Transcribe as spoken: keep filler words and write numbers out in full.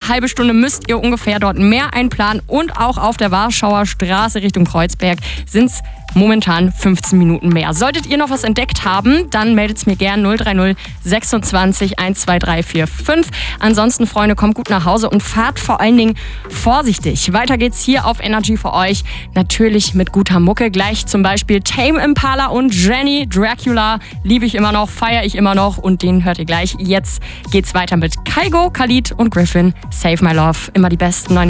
halbe Stunde müsst ihr ungefähr dort mehr einplanen. Und auch auf der Warschauer Straße Richtung Kreuzberg sind es momentan fünfzehn Minuten mehr. Solltet ihr noch was entdeckt haben, dann meldet es mir gern null drei null sechsundzwanzig eins zwei drei vier fünf. Ansonsten, Freunde, kommt gut nach Hause und fahrt vor allen Dingen vorsichtig. Weiter geht's hier auf Energy für euch. Natürlich mit guter Mucke. Gleich zum Beispiel Tame Impala und Jenny Dracula. Liebe ich immer noch, feiere ich immer noch und den hört ihr gleich. Jetzt geht's weiter mit Kygo, Khalid und Griffin. Save My Love. Immer die besten neuen